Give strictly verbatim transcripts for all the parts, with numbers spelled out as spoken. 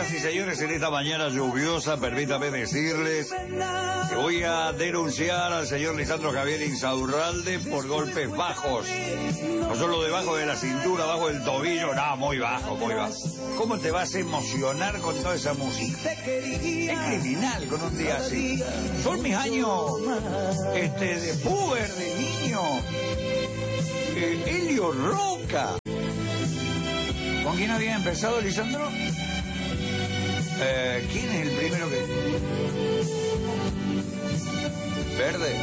Señoras y señores, en esta mañana lluviosa, permítame decirles que voy a denunciar al señor Lisandro Javier Insaurralde por golpes bajos. No solo debajo de la cintura, abajo del tobillo, no, muy bajo, muy bajo. ¿Cómo te vas a emocionar con toda esa música? Es criminal con un día así. Son mis años este, de puber, de niño. Eh, Elio Roca. ¿Con quién había empezado, Lisandro? Eh, ¿Quién es el primero que...? Verde.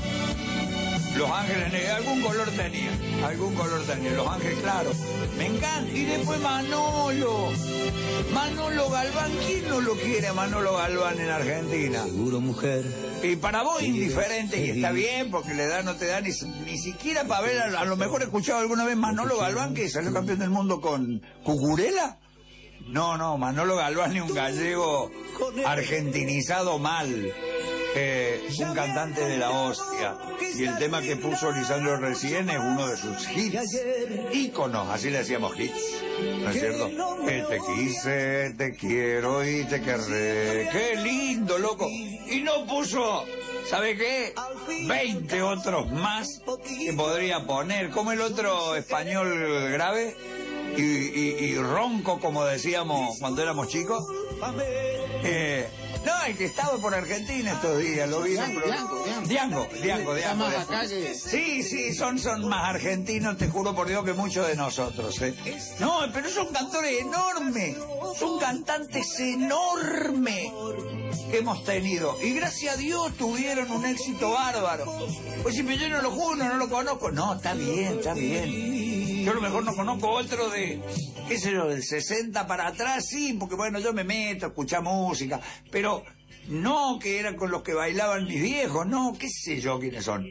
Los Ángeles Negros, algún color tenía, algún color tenía, Los Ángeles, claro. Me encanta. Y después Manolo. Manolo Galván, ¿quién no lo quiere a Manolo Galván en Argentina? Seguro, mujer. Y para vos indiferente, y está bien, porque le da, no te da ni, ni siquiera para ver, a, a lo mejor he escuchado alguna vez Manolo Galván, que salió campeón del mundo con Cucurella. No, no, Manolo Galván ni un gallego argentinizado mal. Eh, un cantante de la hostia. Y el tema que puso Lisandro recién es uno de sus hits. Íconos, así le decíamos hits. ¿No es cierto? Que te quise, te quiero y te querré. ¡Qué lindo, loco! Y no puso, ¿sabe qué? veinte otros más que podría poner. Como el otro español grave y, y, y ronco, como decíamos cuando éramos chicos. Eh... No, el que estaba por Argentina estos días, lo vi. Diango, Diango, Diango, Diango, Diango. Estamos acá, sí. Sí, sí, son, son más argentinos, te juro por Dios, que muchos de nosotros, ¿eh? No, pero son cantores enormes, son cantantes enormes que hemos tenido. Y gracias a Dios tuvieron un éxito bárbaro. Pues si yo no lo juro, no lo conozco. No, está bien, está bien. Yo a lo mejor no conozco otro de, qué sé yo, del sesenta para atrás, sí, porque bueno, yo me meto a escuchar música, pero no que eran con los que bailaban mis viejos, no, qué sé yo quiénes son.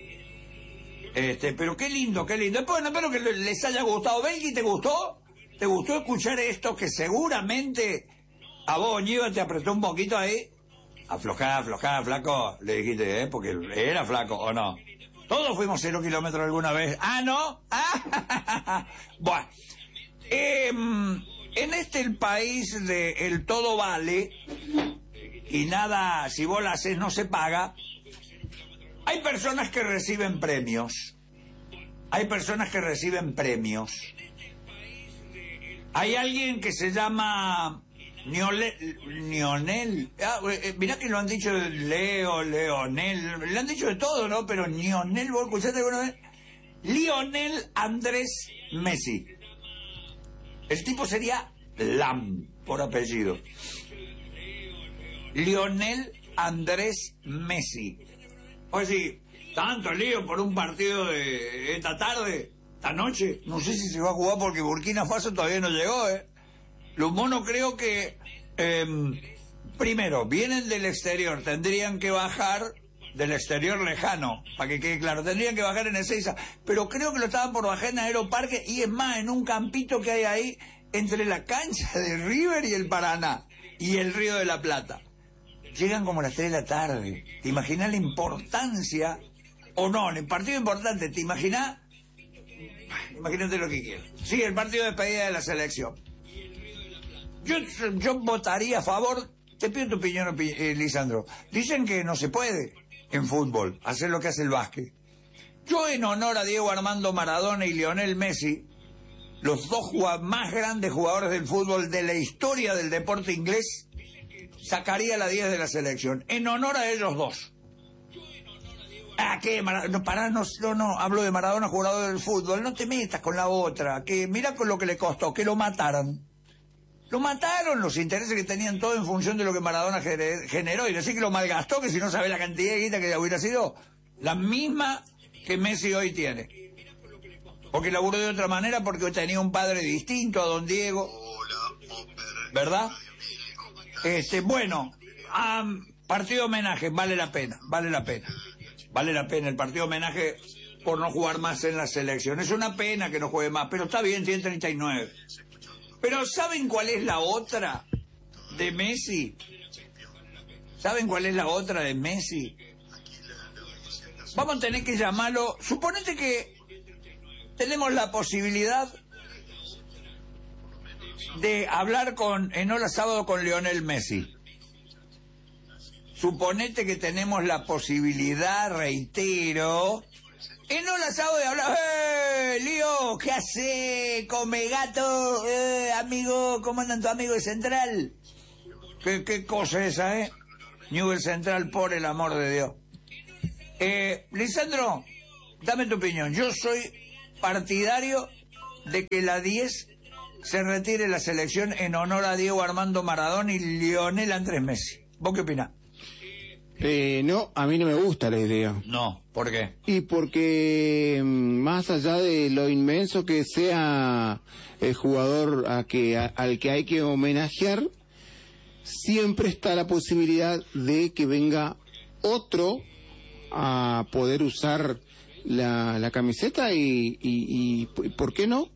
Este, pero qué lindo, qué lindo. Bueno, espero que les haya gustado. Belgi, ¿te gustó? ¿Te gustó escuchar esto que seguramente a vos, Ñiva, te apretó un poquito ahí? Aflojá, aflojá, flaco, le dijiste, ¿eh? Porque era flaco, ¿o no? Todos fuimos cero kilómetros alguna vez. ¿Ah, no? ¿Ah? Bueno. Eh, en este el país de el todo vale y nada, si vos lo haces no se paga, hay personas que reciben premios. Hay personas que reciben premios. Hay alguien que se llama... Niole, Nionel, ah, eh, mirá que lo han dicho Leo, Leonel, le han dicho de todo, ¿no? Pero Nionel, ¿vos escuchaste alguna vez? Lionel Andrés Messi. El tipo sería Lam, por apellido. Lionel Andrés Messi. Oye, sí, tanto lío por un partido de esta tarde, esta noche. No sé si se va a jugar porque Burkina Faso todavía no llegó, ¿eh? Los monos creo que, eh, primero, vienen del exterior, tendrían que bajar del exterior lejano, para que quede claro, tendrían que bajar en Ezeiza, pero creo que lo estaban por bajar en Aeroparque, y es más, en un campito que hay ahí, entre la cancha de River y el Paraná, y el Río de la Plata. Llegan como a las tres de la tarde, ¿te imaginas la importancia? O no, el partido importante, ¿te imaginas? Imagínate lo que quieras. Sí, el partido de despedida de la selección. Yo, yo votaría a favor. Te pido tu opinión, eh, Lisandro. Dicen que no se puede en fútbol hacer lo que hace el básquet. Yo, en honor a Diego Armando Maradona y Lionel Messi, los dos más grandes jugadores del fútbol de la historia del deporte inglés, sacaría la diez de la selección. En honor a ellos dos. Ah, ¿qué? Mar no, pará, no, no, no, hablo de Maradona, jugador del fútbol. No te metas con la otra. Que mira con lo que le costó, que lo mataran. Lo mataron, los intereses que tenían todo en función de lo que Maradona generó, y decir que lo malgastó, que si no sabe la cantidad de guita que hubiera sido la misma que Messi hoy tiene. Porque laburó de otra manera, porque tenía un padre distinto a don Diego. ¿Verdad? Este, bueno, um, partido homenaje, vale la pena, vale la pena. Vale la pena el partido homenaje por no jugar más en la selección. Es una pena que no juegue más, pero está bien, tiene treinta y nueve. Pero ¿saben cuál es la otra de Messi? ¿Saben cuál es la otra de Messi? Vamos a tener que llamarlo... Suponete que tenemos la posibilidad de hablar con en Hola Sábado con Lionel Messi. Suponete que tenemos la posibilidad, reitero, en Hola Sábado de hablar. ¡Eh, Lío! ¿Qué hace? Come gato, eh, amigo, ¿cómo andan tu amigo de Central? ¿Qué, qué cosa es esa, eh? Newell Central, por el amor de Dios. Eh, Lisandro, dame tu opinión. Yo soy partidario de que la diez se retire la selección en honor a Diego Armando Maradona y Lionel Andrés Messi. ¿Vos qué opinás? Eh, no, a mí no me gusta la idea. No, ¿por qué? Y porque más allá de lo inmenso que sea el jugador a que, a, al que hay que homenajear, siempre está la posibilidad de que venga otro a poder usar la, la camiseta y, y, y ¿por qué no?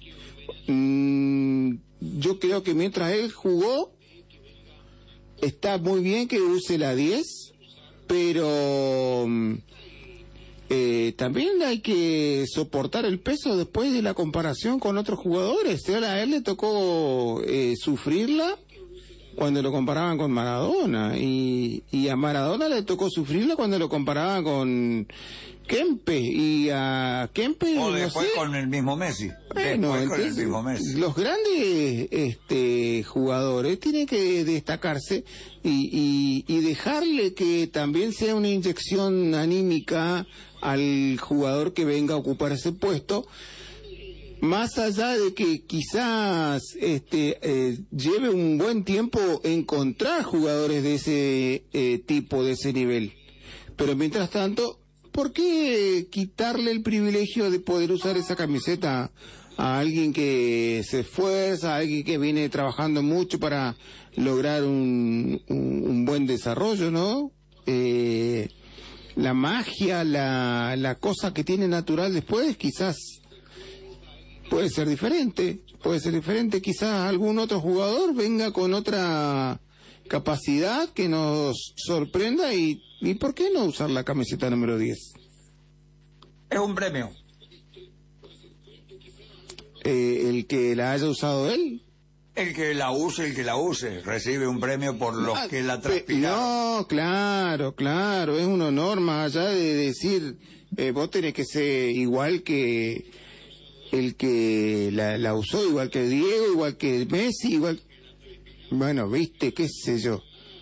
Mm, yo creo que mientras él jugó está muy bien que use la diez, pero eh, también hay que soportar el peso después de la comparación con otros jugadores. A él le tocó eh, sufrirla cuando lo comparaban con Maradona, y, y a Maradona le tocó sufrirla cuando lo comparaban con Kempe, y a Kempe o no después sé. con el mismo Messi. Bueno, después con entonces, el mismo Messi. Los grandes este, jugadores tienen que destacarse y, y, y dejarle que también sea una inyección anímica al jugador que venga a ocupar ese puesto, más allá de que quizás este eh, lleve un buen tiempo encontrar jugadores de ese eh, tipo, de ese nivel. Pero mientras tanto, ¿por qué quitarle el privilegio de poder usar esa camiseta a alguien que se esfuerza, a alguien que viene trabajando mucho para lograr un, un, un buen desarrollo, ¿no? Eh, la magia, la, la cosa que tiene natural después, quizás puede ser diferente, puede ser diferente. Quizás algún otro jugador venga con otra capacidad que nos sorprenda y, y ¿por qué no usar la camiseta número diez? Es un premio. Eh, ¿el que la haya usado él? El que la use, el que la use, recibe un premio por los Ah, que la transpiraron. No, claro, claro, es un honor, más allá de decir, eh, vos tenés que ser igual que el que la, la usó, igual que Diego, igual que Messi, igual... Bueno, viste, qué sé yo.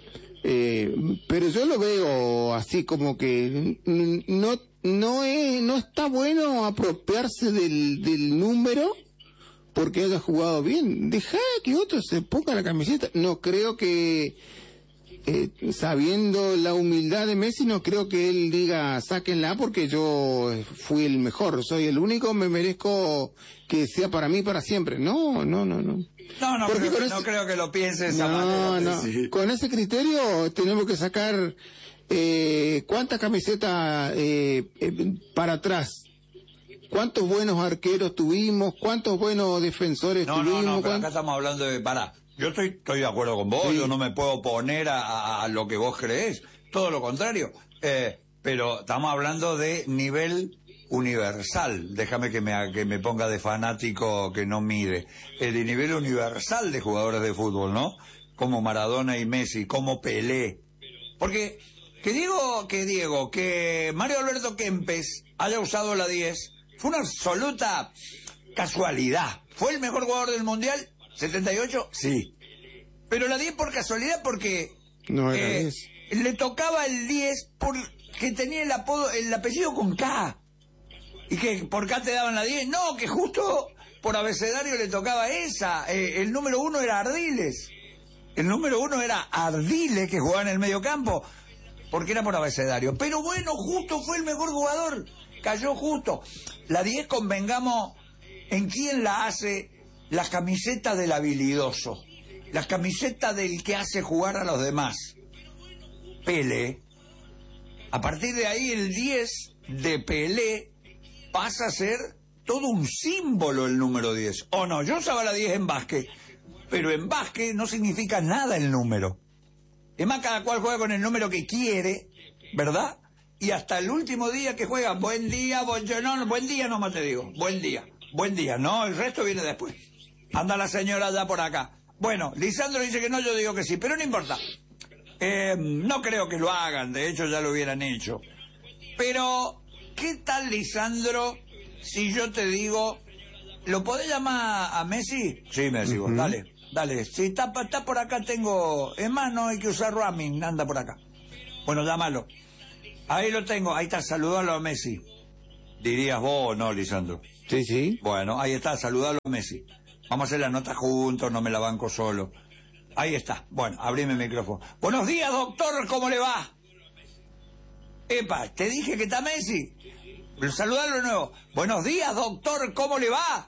Eh, pero yo lo veo así como que no no es no está bueno apropiarse del, del número porque haya jugado bien. Deja que otro se ponga la camiseta. No creo que, eh, sabiendo la humildad de Messi, no creo que él diga sáquenla porque yo fui el mejor, soy el único, me merezco que sea para mí para siempre. No, no, no, no. No, no, creo, ese... no creo que lo piense de esa no, manera. No, sí. Con ese criterio tenemos que sacar eh, cuántas camisetas eh, eh, para atrás. ¿Cuántos buenos arqueros tuvimos? ¿Cuántos buenos defensores no, tuvimos? No, no, pero ¿Cuántos... acá estamos hablando de... Pará, yo estoy, estoy de acuerdo con vos, sí. Yo no me puedo oponer a, a, a lo que vos creés, todo lo contrario. Eh, pero estamos hablando de nivel universal. Déjame que me, que me ponga de fanático que no mide. El de nivel universal de jugadores de fútbol, ¿no? Como Maradona y Messi, como Pelé. Porque que Diego, que Diego, que Mario Alberto Kempes haya usado la diez... fue una absoluta casualidad. ¿Fue el mejor jugador del Mundial? ¿setenta y ocho? Sí. Pero la diez por casualidad porque... No era eh, diez. Le tocaba el diez porque tenía el apodo, el apellido con K. ¿Y que por K te daban la diez? No, que justo por abecedario le tocaba esa. Eh, el número uno era Ardiles. El número uno era Ardiles, que jugaba en el medio campo, porque era por abecedario. Pero bueno, justo fue el mejor jugador. Cayó justo. La diez, convengamos en quién la hace, las camisetas del habilidoso, las camisetas del que hace jugar a los demás. Pelé. A partir de ahí el diez de Pelé pasa a ser todo un símbolo el número diez. O no, yo usaba la diez en básquet, pero en básquet no significa nada el número. Es más, cada cual juega con el número que quiere, ¿verdad? Y hasta el último día que juega, buen día, buen, no, buen día nomás te digo, buen día, buen día, no, el resto viene después. Anda la señora ya por acá. Bueno, Lisandro dice que no, yo digo que sí, pero no importa. Eh, no creo que lo hagan, de hecho ya lo hubieran hecho. Pero, ¿qué tal, Lisandro, si yo te digo, ¿lo podés llamar a Messi? Sí, me decís vos, uh-huh. dale, dale. Si está, está por acá, tengo... Es más, no hay que usar roaming, anda por acá. Bueno, llámalo. Ahí lo tengo, ahí está, saludalo a Messi. Dirías vos, ¿no, Lisandro? Sí, sí. Bueno, ahí está, saludalo a Messi. Vamos a hacer la nota juntos, no me la banco solo. Ahí está. Bueno, abrime el micrófono. Buenos días, doctor, ¿cómo le va? Epa, te dije que está Messi. Saludalo de nuevo. Buenos días, doctor, ¿cómo le va?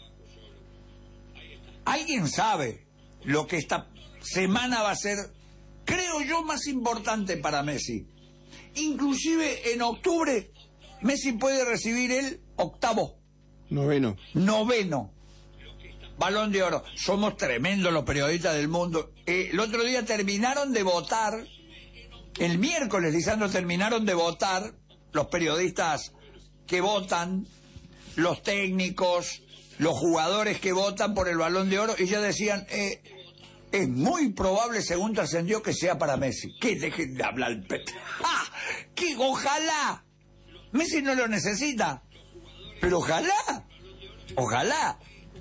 ¿Alguien sabe lo que esta semana va a ser, creo yo, más importante para Messi? Inclusive en octubre, Messi puede recibir el octavo. Noveno. Noveno. Balón de Oro. Somos tremendos los periodistas del mundo. Eh, el otro día terminaron de votar, el miércoles, Lisandro, terminaron de votar los periodistas que votan, los técnicos, los jugadores que votan por el Balón de Oro, y ya decían, eh, es muy probable, según trascendió, que sea para Messi. Que dejen de hablar el pet. ¡Ah! ¡Que ojalá! Messi no lo necesita, pero ojalá, ojalá.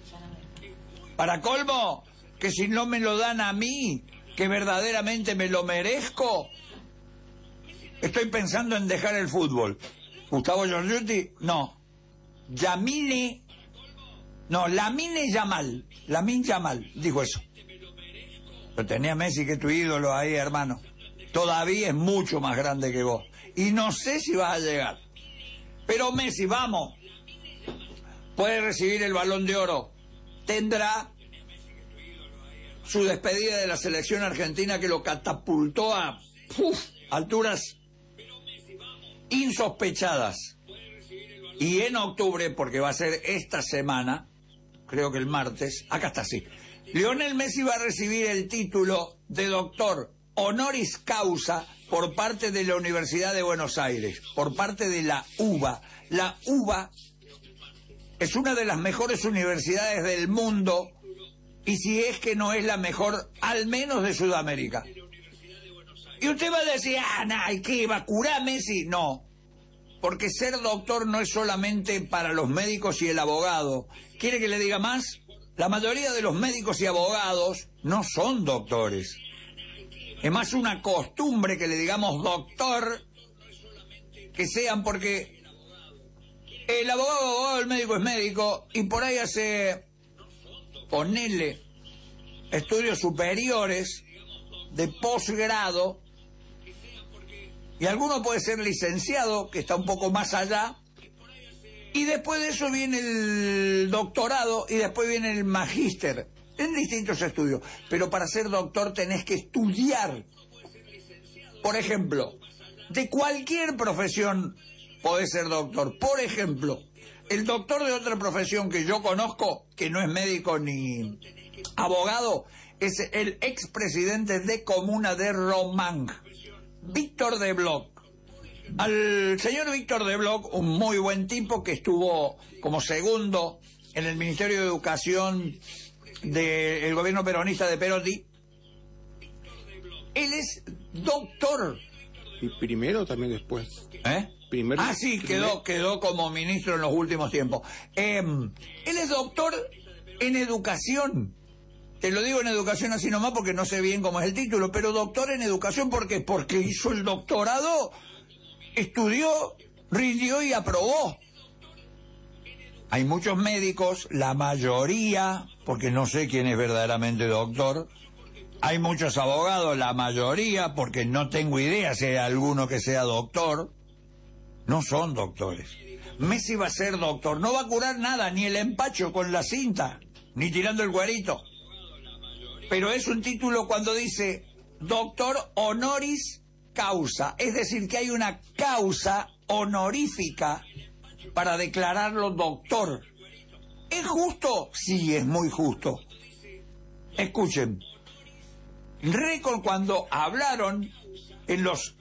Para colmo, que si no me lo dan a mí, que verdaderamente me lo merezco, estoy pensando en dejar el fútbol. Gustavo Giorgiotti, no. Yamine, no, Lamine Yamal, Lamine Yamal, dijo eso. Pero tenía Messi, que es tu ídolo ahí, hermano. Todavía es mucho más grande que vos. Y no sé si vas a llegar. Pero Messi, vamos, puede recibir el Balón de Oro. Tendrá su despedida de la selección argentina, que lo catapultó a uf, alturas insospechadas. Y en octubre, porque va a ser esta semana, creo que el martes, acá está, sí, Lionel Messi va a recibir el título de doctor honoris causa por parte de la Universidad de Buenos Aires, por parte de la U B A. La U B A es una de las mejores universidades del mundo, y si es que no es la mejor, al menos de Sudamérica. Y usted va a decir, ah, nah, ¿y qué? ¿Va a curar Messi? No, porque ser doctor no es solamente para los médicos y el abogado. ¿Quiere que le diga más? La mayoría de los médicos y abogados no son doctores. Es más una costumbre que le digamos doctor, que sean, porque el abogado es abogado, el médico es médico, y por ahí hace, ponele, estudios superiores de posgrado, y alguno puede ser licenciado, que está un poco más allá, y después de eso viene el doctorado, y después viene el magíster, en distintos estudios. Pero para ser doctor tenés que estudiar. Por ejemplo, de cualquier profesión podés ser doctor. Por ejemplo, el doctor de otra profesión que yo conozco, que no es médico ni abogado, es el expresidente de Comuna de Román, Víctor de Bloch. Al señor Víctor de Bloch, un muy buen tipo que estuvo como segundo en el Ministerio de Educación del gobierno peronista de Perotti. Él es doctor. Y primero también después. ¿Eh? Primero, ah, sí, quedó, quedó como ministro en los últimos tiempos. Eh, él es doctor en educación. Te lo digo en educación así nomás porque no sé bien cómo es el título, pero doctor en educación, ¿por qué? Porque hizo el doctorado, estudió, rindió y aprobó. Hay muchos médicos, la mayoría, porque no sé quién es verdaderamente doctor. Hay muchos abogados, la mayoría, porque no tengo idea si hay alguno que sea doctor. No son doctores. Messi va a ser doctor. No va a curar nada, ni el empacho con la cinta, ni tirando el güerito. Pero es un título cuando dice doctor honoris causa. Es decir, que hay una causa honorífica para declararlo doctor. ¿Es justo? Sí, es muy justo. Escuchen. Récord cuando hablaron en los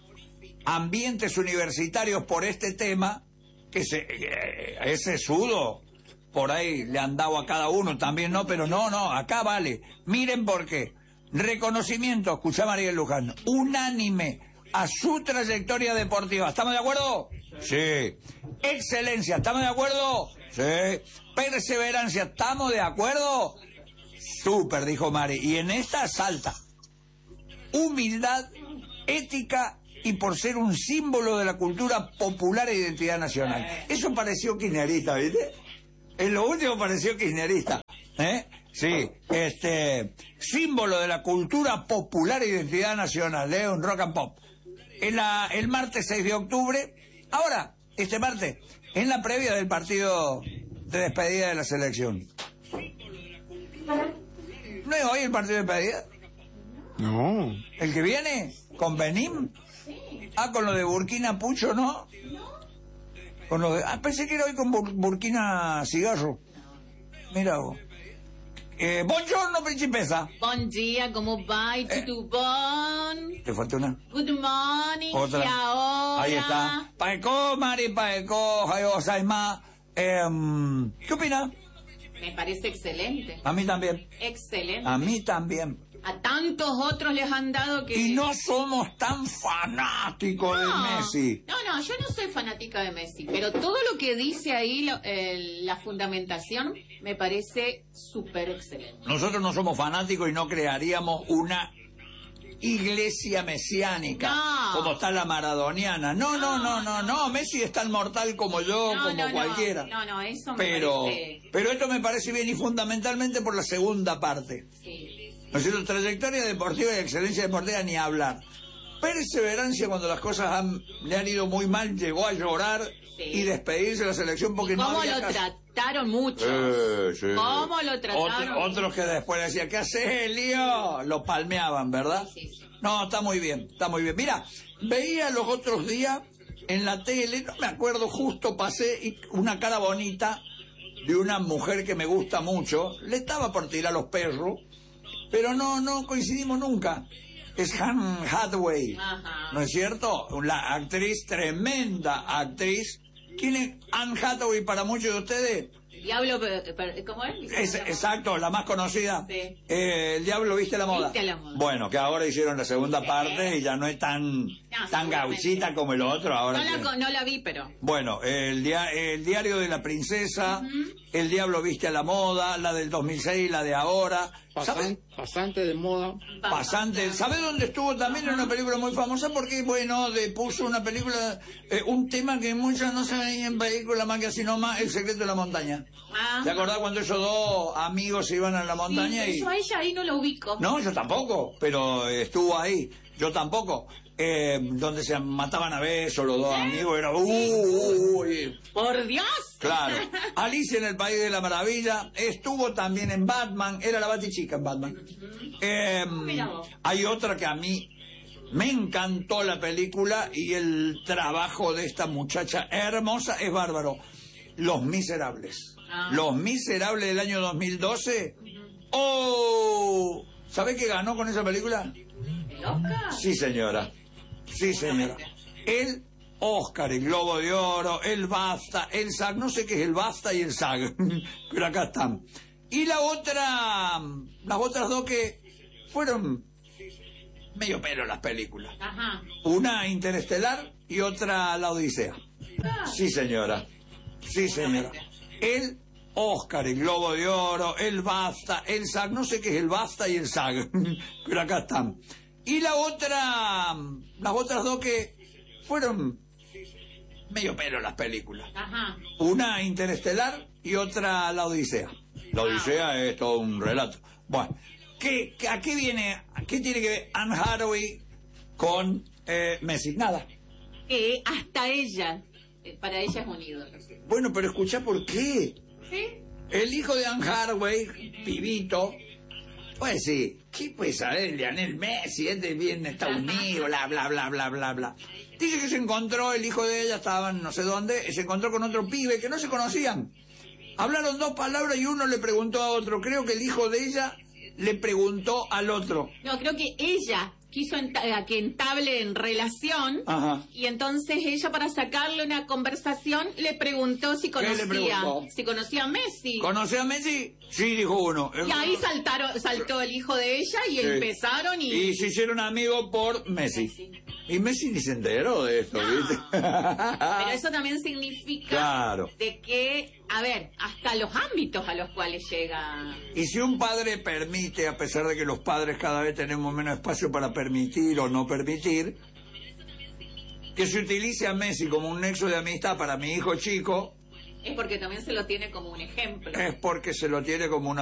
ambientes universitarios por este tema, que se, eh, ese sudo por ahí le han dado a cada uno, también no, pero no, no, acá vale. Miren por qué. Reconocimiento, escuchá María Luján, unánime a su trayectoria deportiva. ¿Estamos de acuerdo? Sí. Excelencia, ¿estamos de acuerdo? Sí. Perseverancia, ¿estamos de acuerdo? Súper, dijo Mari. Y en esta salta. Humildad, ética y por ser un símbolo de la cultura popular e identidad nacional. Eso pareció kirchnerista, ¿viste? En lo último pareció kirchnerista. ¿Eh? Sí, este, símbolo de la cultura popular e identidad nacional, ¿eh? Un rock and pop. En la, el martes seis de octubre, ahora, este martes, en la previa del partido de despedida de la selección. ¿No es hoy el partido de despedida? No. ¿El que viene? ¿Con Benín? Ah, con lo de Burkina Pucho, ¿no? Con lo de... Ah, pensé que era hoy con Bur Burkina Cigarro. Mira vos. Eh, buongiorno, principessa. Buen día, ¿cómo va? ¿Y Eh. tu bon? ¿Te falta una? Good morning. Otra. Y ahora. Ahí está. Paeco, Mari, Paeco, Hayo, Saima. Eh, ¿Qué opina? Me parece excelente. A mí también. Excelente. A mí también. A tantos otros les han dado que... Y no somos tan fanáticos de Messi. No, no, yo no soy fanática de Messi, pero todo lo que dice ahí, lo- el- la fundamentación, me parece súper excelente. Nosotros no somos fanáticos y no crearíamos una iglesia mesiánica, No. como está la maradoniana. No, no, no, no, no. Messi es tan mortal como yo, No, como no, no. cualquiera. No, no, eso me Pero, parece... pero esto me parece bien y fundamentalmente por la segunda parte. Sí. ¿No es cierto? Trayectoria deportiva y excelencia deportiva ni hablar. Perseverancia cuando las cosas han- le han ido muy mal, llegó a llorar Sí. y despedirse de la selección porque no ¿Cómo había lo caso. trataron muchos? Eh, sí. ¿Cómo lo trataron? Otro- otros que después le decían, ¿qué haces, Lío? Lo palmeaban, ¿verdad? Sí, sí. No, está muy bien, está muy bien. Mira, veía los otros días en la tele, no me acuerdo, justo pasé y una cara bonita de una mujer que me gusta mucho, le estaba por tirar los perros, pero no, no coincidimos nunca. Es Anne Hathaway, Ajá. ¿no es cierto? La actriz, tremenda actriz. ¿Quién es Anne Hathaway para muchos de ustedes? Diablo, pe- pe- ¿cómo es? Es, exacto, la más conocida. Sí. Eh, el diablo viste la moda. Viste la moda. Bueno, que ahora hicieron la segunda parte y ya no es tan, tan seguramente. gauchita como el otro. Ahora No la, que- co- no la vi, pero... Bueno, el, dia- el diario de la princesa, el diablo viste a la moda, la del dos mil seis, la de ahora. ¿Sabes? Pasan- pasante de moda. Pasante. ¿Sabe dónde estuvo también en una película muy famosa? Porque, bueno, de, puso una película, eh, un tema que muchos no se veían en película más que así nomás, El secreto de la montaña. Ah, ¿Te acordás cuando esos dos amigos se iban a la sí, montaña pero y... yo a ella ahí no la ubico. No, yo tampoco, pero eh, estuvo ahí. Yo tampoco. Eh, donde se mataban a besos los dos amigos, era... Uh, uh, uh, y- ¡Por Dios! Claro. Alicia en el País de la Maravilla, estuvo también en Batman, era la Batichica en Batman. Eh, Mira vos. hay otra que a mí me encantó la película y el trabajo de esta muchacha hermosa es bárbaro. Los Miserables. Ah. Los Miserables del año dos mil doce. ¡Oh! ¿Sabés qué ganó con esa película? ¿El Oscar? Sí, señora. Sí, señora. El Oscar, el Globo de Oro, el BAFTA, el SAG, no sé qué es el BAFTA y el SAG, pero acá están. Y la otra, las otras dos que fueron medio pelo las películas. Ajá. Una Interestelar y otra La Odisea. Ah, Sí, señora. Sí, señora. El Oscar, el Globo de Oro, el BAFTA, el SAG, no sé qué es el BAFTA y el SAG, pero acá están. Y la otra, las otras dos que fueron medio pelo las películas. Ajá. Una Interestelar y otra La Odisea. La Odisea es todo un relato. Bueno, ¿qué, qué- ¿a qué viene, qué tiene que ver Anne Hathaway con eh, Messi? Nada. Que hasta ella, eh, para ella es un ídolo. Bueno, pero escucha por qué. ¿Sí? El hijo de Anne Hathaway, pibito, puede decir, ¿qué puede saber Lionel Messi? Este bien está unido, bla, bla, bla, bla, bla, bla. Dice que se encontró, el hijo de ella estaba en no sé dónde, se encontró con otro pibe que no se conocían. Hablaron dos palabras y uno le preguntó a otro. Creo que el hijo de ella le preguntó al otro. No, creo que ella quiso enta- que entable en relación. Ajá. Y entonces ella, para sacarle una conversación, le preguntó si le conocía preguntó? si conocía a Messi. ¿Conoce a Messi? Sí, dijo uno. Y ahí saltaron, saltó el hijo de ella y Sí. empezaron y... Y se hicieron amigos por Messi. Messi. Y Messi ni se enteró de esto, No. ¿viste? Pero eso también significa Claro. de que, a ver, hasta los ámbitos a los cuales llega... Y si un padre permite, a pesar de que los padres cada vez tenemos menos espacio para permitir o no permitir, que se utilice a Messi como un nexo de amistad para mi hijo chico, Es porque también se lo tiene como un ejemplo. es porque se lo tiene como una